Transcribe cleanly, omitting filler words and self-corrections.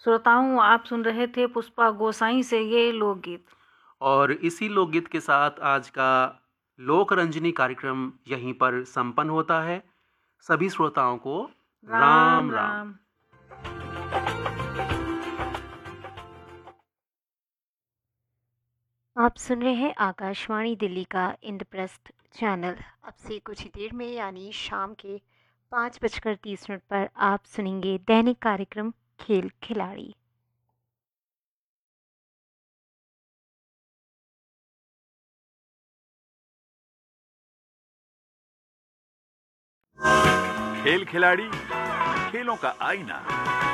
श्रोताओं, आप सुन रहे थे पुष्पा गोसाई से ये लोकगीत। और इसी लोकगीत के साथ आज का लोक रंजनी कार्यक्रम यहीं पर संपन्न होता है। सभी श्रोताओं को राम राम राम। राम। आप सुन रहे हैं आकाशवाणी दिल्ली का इंद्रप्रस्थ चैनल। अब से कुछ ही देर में यानी शाम के 5:30 पर आप सुनेंगे दैनिक कार्यक्रम खेल खिलाड़ी। खेल खिलाड़ी, खेलों का आईना।